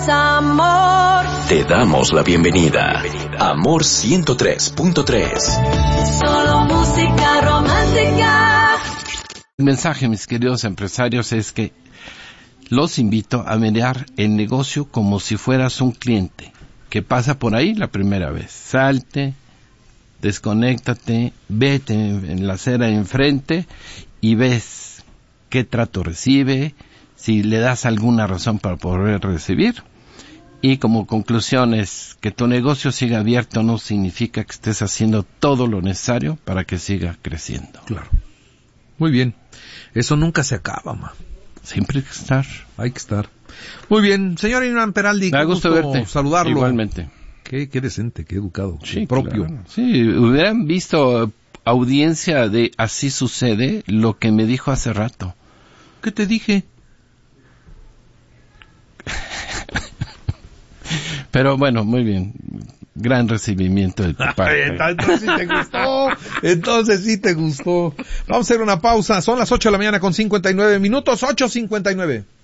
Amor. Te damos la bienvenida. Amor 103.3. Solo música romántica. El mensaje, mis queridos empresarios, es que los invito a mirar el negocio como si fueras un cliente que pasa por ahí la primera vez. Salte, desconéctate, vete en la acera enfrente y ves qué trato recibe, si le das alguna razón para poder recibir. Y como conclusión es que tu negocio siga abierto no significa que estés haciendo todo lo necesario para que siga creciendo. Claro. Muy bien. Eso nunca se acaba, ma. Siempre hay que estar. Hay que estar. Muy bien. Señor Iván Peraldi, me da gusto verte. Saludarlo. Igualmente. Qué decente, qué educado. Sí, propio. Claro. Sí, hubieran visto, audiencia de Así Sucede, lo que me dijo hace rato. ¿Qué te dije? Pero bueno, muy bien. Gran recibimiento de tu parte. Entonces sí te gustó. Vamos a hacer una pausa. Son las 8 de la mañana con 59 minutos. 8:59.